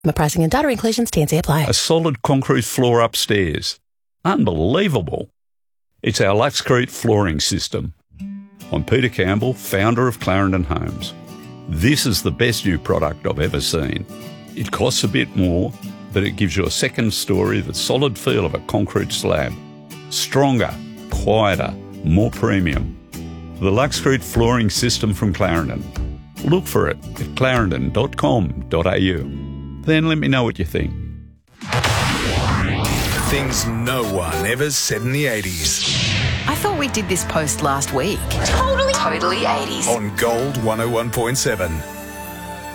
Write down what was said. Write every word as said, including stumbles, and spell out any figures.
My pricing and data inclusions, T N C apply. A solid concrete floor upstairs. Unbelievable. It's our Luxcrete flooring system. I'm Peter Campbell, founder of Clarendon Homes. This is the best new product I've ever seen. It costs a bit more, but it gives you a second story, the solid feel of a concrete slab. Stronger, quieter, more premium. The Luxcrete flooring system from Clarendon. Look for it at clarendon dot com dot a u. Then let me know what you think. Things no one ever said in the eighties. I thought we did this post last week. Totally, totally eighties. On Gold one oh one point seven.